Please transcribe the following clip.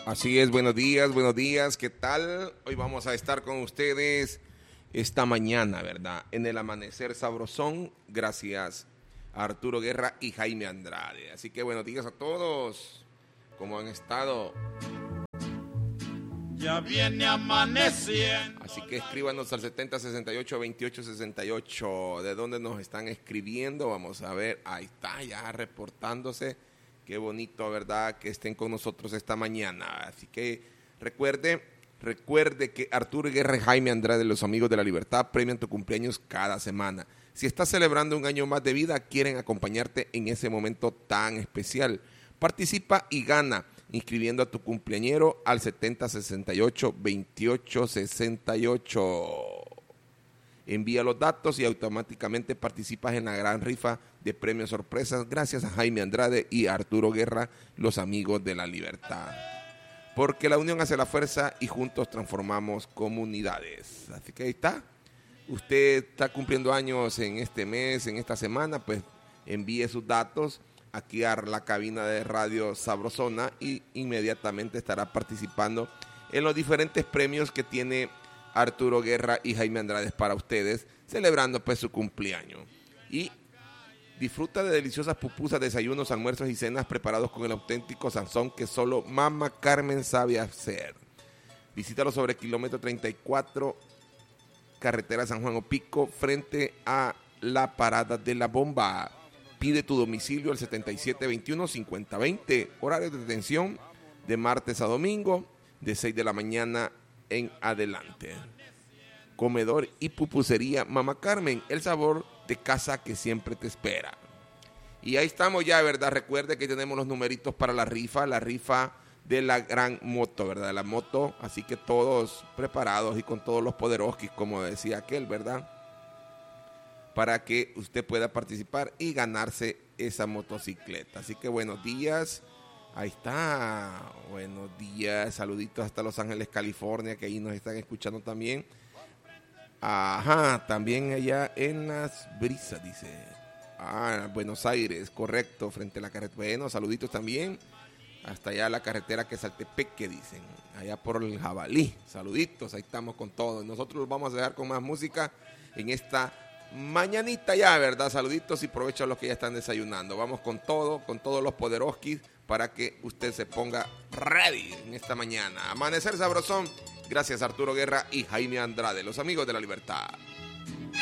Así es, buenos días, ¿qué tal? Hoy vamos a estar con ustedes esta mañana, ¿verdad? En el amanecer sabrosón, gracias a Arturo Guerra y Jaime Andrade. Así que buenos días a todos, ¿cómo han estado? Ya viene amaneciendo. Así que escríbanos al 7068-2868, ¿de dónde nos están escribiendo? Vamos a ver, ahí está ya reportándose. Qué bonito, ¿verdad? Que estén con nosotros esta mañana. Así que recuerde que Arturo Guerra y Jaime Andrade, los amigos de la libertad, premian tu cumpleaños cada semana. Si estás celebrando un año más de vida, quieren acompañarte en ese momento tan especial. Participa y gana inscribiendo a tu cumpleañero al 7068-2868. Envía los datos y automáticamente participas en la gran rifa de premios sorpresas gracias a Jaime Andrade y Arturo Guerra, los amigos de la libertad. Porque la unión hace la fuerza y juntos transformamos comunidades. Así que ahí está. Usted está cumpliendo años en este mes, en esta semana, pues envíe sus datos aquí a la cabina de Radio Sabrosona y inmediatamente estará participando en los diferentes premios que tiene Arturo Guerra y Jaime Andrade para ustedes, celebrando pues su cumpleaños. Y disfruta de deliciosas pupusas, desayunos, almuerzos y cenas preparados con el auténtico sazón que solo Mama Carmen sabe hacer. Visítalo sobre kilómetro 34, carretera San Juan Opico, frente a la parada de la bomba. Pide tu domicilio al 7721-5020. Horario de atención de martes a domingo, de 6 de la mañana en adelante. Comedor y pupusería Mama Carmen, el sabor de casa que siempre te espera. Y ahí estamos ya, ¿verdad? Recuerde que tenemos los numeritos para la rifa de la gran moto, ¿verdad? La moto, así que todos preparados y con todos los poderoskis, como decía aquel, ¿verdad? Para que usted pueda participar y ganarse esa motocicleta. Así que buenos días. Ahí está, buenos días, saluditos hasta Los Ángeles, California, que ahí nos están escuchando también. Ajá, también allá en Las Brisas, dice. Buenos Aires, correcto, frente a la carretera. Bueno, saluditos también, hasta allá la carretera que Saltepeque, dicen, allá por el Jabalí. Saluditos, ahí estamos con todos. Nosotros los vamos a dejar con más música en esta mañanita ya, ¿verdad? Saluditos y provecho a los que ya están desayunando. Vamos con todo, con todos los poderoskis, para que usted se ponga ready en esta mañana. Amanecer sabrosón, gracias a Arturo Guerra y Jaime Andrade, los amigos de la libertad.